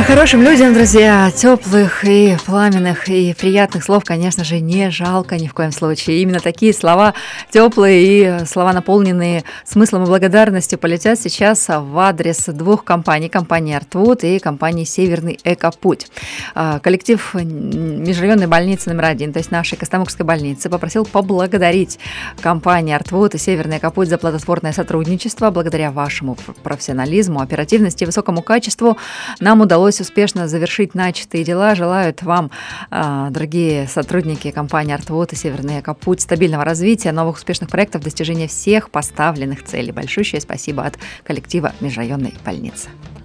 А хорошим людям, друзья, теплых и пламенных и приятных слов, конечно же, не жалко ни в коем случае. Именно такие слова теплые и слова, наполненные смыслом и благодарностью, полетят сейчас в адрес двух компаний. Компании «Артвуд» и компании «Северный Экопуть». Коллектив межрайонной больницы номер 1, то есть нашей Костомукской больницы, попросил поблагодарить компании «Артвуд» и «Северный Экопуть» за плодотворное сотрудничество. Благодаря вашему профессионализму, оперативности и высокому качеству нам удалось успешно завершить начатые дела. Желают вам, дорогие сотрудники компании «Артвуд» и «Северный Экопуть», стабильного развития, новых успешных проектов, достижения всех поставленных целей. Большущее спасибо от коллектива межрайонной больницы.